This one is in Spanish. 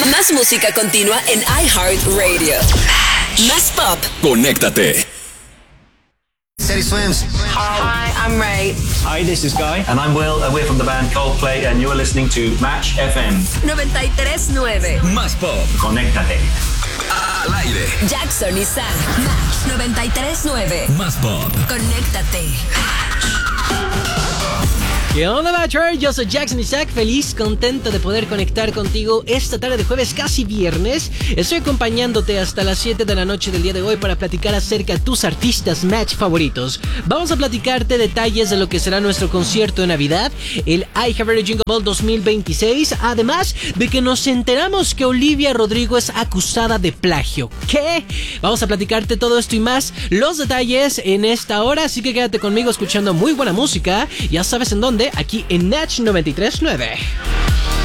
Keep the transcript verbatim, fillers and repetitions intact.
Más música continua en iHeartRadio. Más pop. Conéctate. Steady Swims. Hi, I'm Ray. Hi, this is Guy. And I'm Will, and we're from the band Coldplay, and you're listening to Match F M. noventa y tres nueve. Más pop. Conéctate. Al aire. Jackson y Sam. Match noventa y tres nueve. Más pop. Conéctate. ¿Qué onda, Matcher? Yo soy Jackson Isaac, feliz, contento de poder conectar contigo esta tarde de jueves, casi viernes. Estoy acompañándote hasta las siete de la noche del día de hoy para platicar acerca de tus artistas Match favoritos. Vamos a platicarte detalles de lo que será nuestro concierto de Navidad, el iHeartRadio Jingle Ball dos mil veintiséis, además de que nos enteramos que Olivia Rodrigo es acusada de plagio. ¿Qué? Vamos a platicarte todo esto y más, los detalles en esta hora, así que quédate conmigo escuchando muy buena música, ya sabes en dónde, aquí en Match noventa y tres nueve.